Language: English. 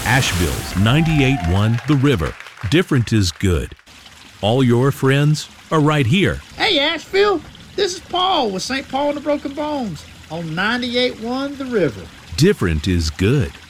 Asheville's 98.1 The River. Different is good. All your friends are right here. Hey, Asheville, this is Paul with St. Paul and the Broken Bones on 98.1 The River. Different is good.